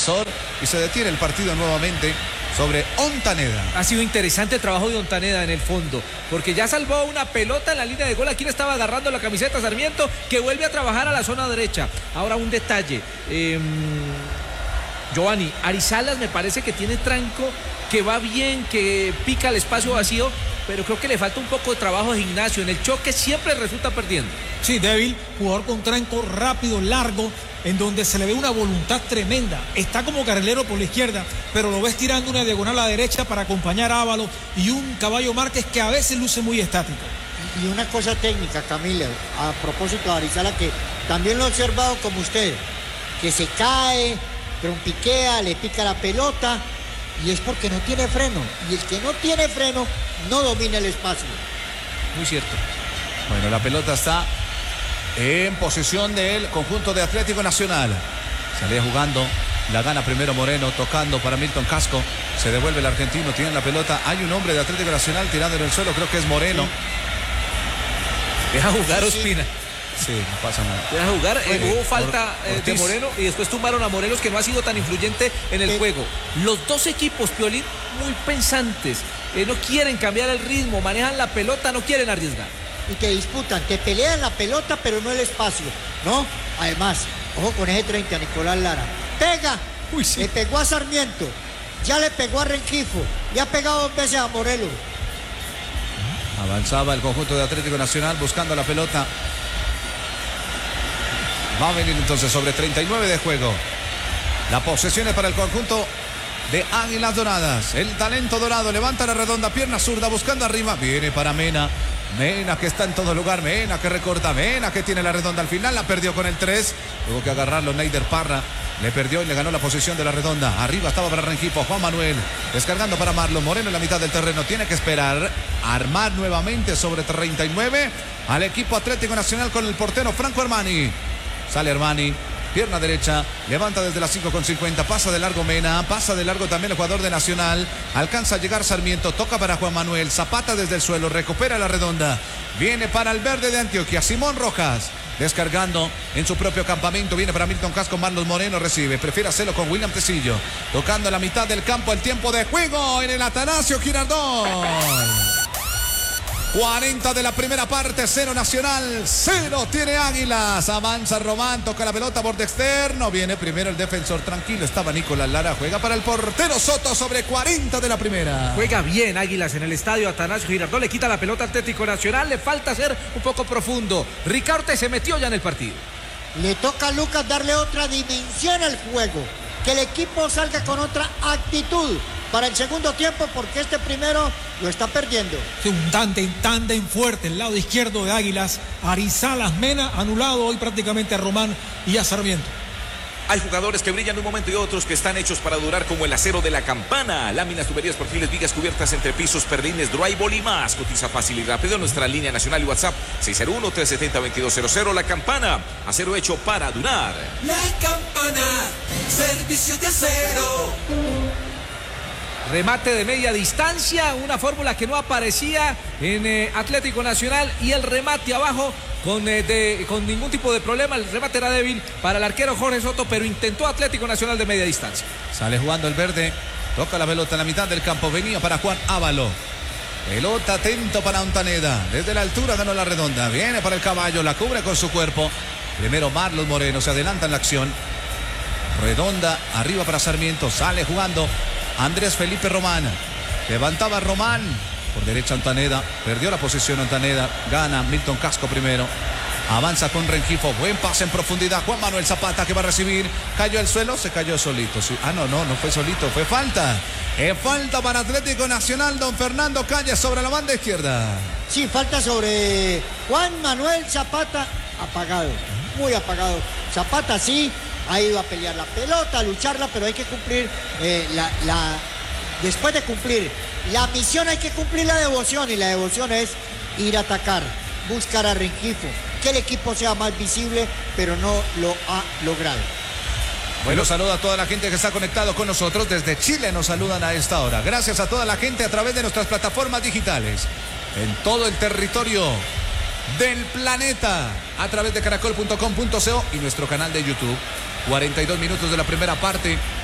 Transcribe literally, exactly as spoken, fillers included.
defensor y se detiene el partido nuevamente sobre Ontaneda. Ha sido interesante el trabajo de Ontaneda en el fondo, porque ya salvó una pelota en la línea de gol. Aquí le estaba agarrando la camiseta a Sarmiento, que vuelve a trabajar a la zona derecha. Ahora un detalle, eh, Giovanni, Arizalas me parece que tiene tranco, que va bien, que pica el espacio vacío, pero creo que le falta un poco de trabajo de Ignacio. En el choque siempre resulta perdiendo. Sí, débil, jugador con tranco rápido, largo, en donde se le ve una voluntad tremenda. Está como carrilero por la izquierda, pero lo ves tirando una diagonal a la derecha para acompañar a Ábalos y un Caballo Márquez que a veces luce muy estático. Y una cosa técnica, Camila, a propósito de Arizala, que también lo he observado como usted, que se cae, trompiquea, le pica la pelota, y es porque no tiene freno. Y el que no tiene freno no domina el espacio. Muy cierto. Bueno, la pelota está en posesión del conjunto de Atlético Nacional. Sale jugando, la gana primero Moreno, tocando para Milton Casco. Se devuelve el argentino, tiene la pelota. Hay un hombre de Atlético Nacional tirando en el suelo, creo que es Moreno. Sí. Deja jugar, sí, Ospina. Sí, no pasa nada. Deja jugar, eh, bueno, hubo falta eh, de Moreno y después tumbaron a Morelos, que no ha sido tan influyente en el eh. juego. Los dos equipos, Piolín, muy pensantes, eh, no quieren cambiar el ritmo, manejan la pelota, no quieren arriesgar. Y que disputan, que pelean la pelota, pero no el espacio, ¿no? Además, ojo con ese treinta, Nicolás Lara. Pega, Uy, sí. le pegó a Sarmiento, ya le pegó a Rengifo, y ha pegado dos veces a Morelos. Avanzaba el conjunto de Atlético Nacional buscando la pelota. Va a venir entonces sobre treinta y nueve de juego. La posesión es para el conjunto de Águilas Doradas. El talento dorado levanta la redonda, pierna zurda, buscando arriba. Viene para Mena. Mena que está en todo lugar, Mena que recorta, Mena que tiene la redonda al final, la perdió con el tres, tuvo que agarrarlo Neider Parra, le perdió y le ganó la posición de la redonda. Arriba estaba para Rengifo, Juan Manuel, descargando para Marlon Moreno en la mitad del terreno, tiene que esperar, armar nuevamente sobre treinta y nueve al equipo Atlético Nacional con el portero Franco Armani. Sale Armani, pierna derecha, levanta desde las cinco con cincuenta, pasa de largo Mena, pasa de largo también el jugador de Nacional, alcanza a llegar Sarmiento, toca para Juan Manuel, Zapata desde el suelo, recupera la redonda, viene para el verde de Antioquia, Simón Rojas, descargando en su propio campamento, viene para Milton Casco, Marlos Moreno recibe, prefiere hacerlo con William Tecillo, tocando la mitad del campo, el tiempo de juego en el Atanasio Girardot. cuarenta de la primera parte, cero Nacional, cero tiene Águilas. Avanza Román, toca la pelota, borde externo. Viene primero el defensor, tranquilo, estaba Nicolás Lara. Juega para el portero Soto sobre cuarenta de la primera. Juega bien Águilas en el estadio Atanasio Girardot. Le quita la pelota Atlético Nacional. Le falta ser un poco profundo. Ricaurte se metió ya en el partido. Le toca a Lucas darle otra dimensión al juego. Que el equipo salga con otra actitud para el segundo tiempo, porque este primero lo está perdiendo. Sí, un tándem, tándem fuerte, el lado izquierdo de Águilas. Arizalas, Mena, anulado hoy prácticamente a Román y a Sarmiento. Hay jugadores que brillan de un momento y otros que están hechos para durar, como el acero de la Campana. Láminas, tuberías, perfiles, vigas cubiertas, entrepisos, perlines, drywall y más. Cotiza fácil y rápido en nuestra línea nacional y WhatsApp seis cero uno, tres siete cero, dos dos cero cero. La Campana, acero hecho para durar. La Campana, servicio de acero. Remate de media distancia, una fórmula que no aparecía en eh, Atlético Nacional, y el remate abajo con, eh, de, con ningún tipo de problema. El remate era débil para el arquero Jorge Soto, pero intentó Atlético Nacional de media distancia. Sale jugando el verde, toca la pelota en la mitad del campo, venía para Juan Ávalo. Pelota atento para Ontaneda, desde la altura ganó la redonda, viene para el Caballo, la cubre con su cuerpo. Primero Marlon Moreno, se adelanta en la acción. Redonda, arriba para Sarmiento, sale jugando Andrés Felipe Román, levantaba Román, por derecha Ontaneda, perdió la posición Ontaneda, gana Milton Casco primero, avanza con Rengifo, buen pase en profundidad, Juan Manuel Zapata que va a recibir, cayó al suelo, se cayó solito, sí. ah no, no, no fue solito, fue falta, es falta para Atlético Nacional, don Fernando Calle sobre la banda izquierda. Sí, falta sobre Juan Manuel Zapata, apagado, muy apagado, Zapata sí, ha ido a pelear la pelota, a lucharla, pero hay que cumplir eh, la, la... Después de cumplir la misión hay que cumplir la devoción, y la devoción es ir a atacar, buscar a Rengifo, que el equipo sea más visible, pero no lo ha logrado. Bueno, saludo a toda la gente que está conectado con nosotros. Desde Chile nos saludan a esta hora. Gracias a toda la gente a través de nuestras plataformas digitales en todo el territorio del planeta, a través de caracol punto com punto co y nuestro canal de YouTube. cuarenta y dos minutos de la primera parte.